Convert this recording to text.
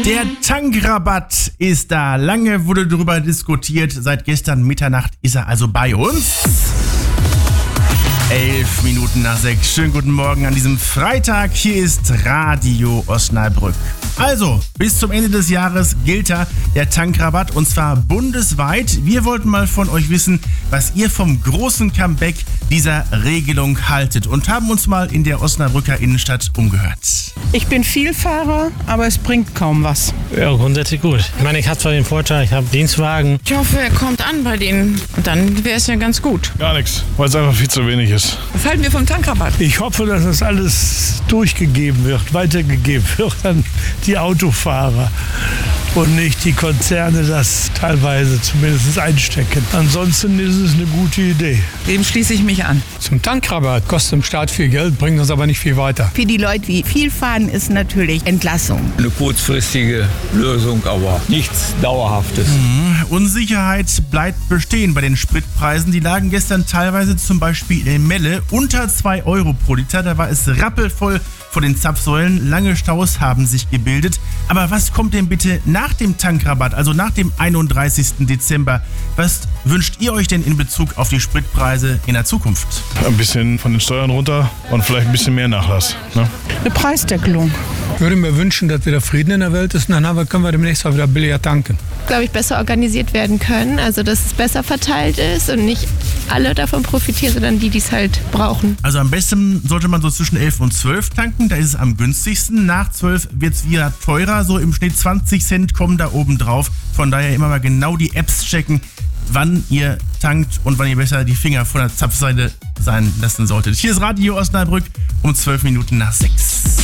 Der Tankrabatt ist da. Lange wurde darüber diskutiert. Seit gestern Mitternacht ist er also bei uns. 11 Minuten nach 6. Schönen guten Morgen an diesem Freitag. Hier ist Radio Osnabrück. Also, bis zum Ende des Jahres gilt da der Tankrabatt und zwar bundesweit. Wir wollten mal von euch wissen, was ihr vom großen Comeback dieser Regelung haltet und haben uns mal in der Osnabrücker Innenstadt umgehört. Ich bin Vielfahrer, aber es bringt kaum was. Ja, grundsätzlich gut. Ich meine, ich habe zwar den Vorteil, ich habe Dienstwagen. Ich hoffe, er kommt an bei denen. Und dann wäre es ja ganz gut. Gar nichts, weil es einfach viel zu wenig ist. Was halten wir vom Tankrabatt? Ich hoffe, dass das alles durchgegeben wird, weitergegeben wird an die Autofahrer und nicht die Konzerne das teilweise zumindest einstecken. Ansonsten ist es eine gute Idee. Dem schließe ich mich an. Zum Tankrabatt kostet dem Staat viel Geld, bringt uns aber nicht viel weiter. Für die Leute, die viel fahren, ist natürlich Entlassung. Eine kurzfristige Lösung, aber nichts Dauerhaftes. Unsicherheit bleibt bestehen bei den Spritpreisen. Die lagen gestern teilweise zum Beispiel in Melle unter 2 Euro pro Liter. Da war es rappelvoll vor den Zapfsäulen. Lange Staus haben sich gebildet. Aber was kommt denn bitte nach dem Tankrabatt, also nach dem 31. Dezember? Was wünscht ihr euch denn in Bezug auf die Spritpreise in der Zukunft? Ein bisschen von den Steuern runter und vielleicht ein bisschen mehr Nachlass. Ne? Eine Preisdeckelung. Ich würde mir wünschen, dass wieder Frieden in der Welt ist und dann können wir demnächst auch wieder billiger tanken. Glaube ich, besser organisiert werden können, also dass es besser verteilt ist und nicht alle davon profitieren, sondern die es halt brauchen. Also am besten sollte man so zwischen 11 und 12 tanken, da ist es am günstigsten. Nach 12 wird es wieder teurer, so im Schnitt 20 Cent kommen da oben drauf. Von daher immer mal genau die Apps checken, wann ihr tankt und wann ihr besser die Finger von der Zapfseite sein lassen solltet. Hier ist Radio Osnabrück um 12 Minuten nach 6.